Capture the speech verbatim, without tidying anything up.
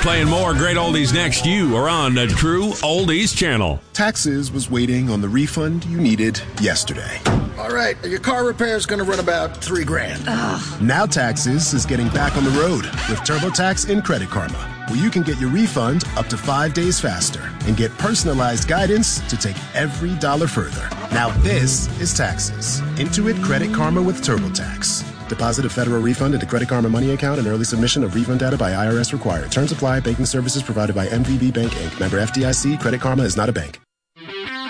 Playing more great oldies next. You are on the True Oldies channel. Taxes was waiting on the refund you needed yesterday. All right, your car repair is going to run about three grand. Ugh. Now Taxes is getting back on the road with TurboTax and Credit Karma, where you can get your refund up to five days faster and get personalized guidance to take every dollar further. Now this is Taxes. Intuit Credit Karma with TurboTax. Deposit a federal refund into Credit Karma Money account and early submission of refund data by I R S required. Terms apply. Banking services provided by M V B Bank, Incorporated. Member F D I C. Credit Karma is not a bank.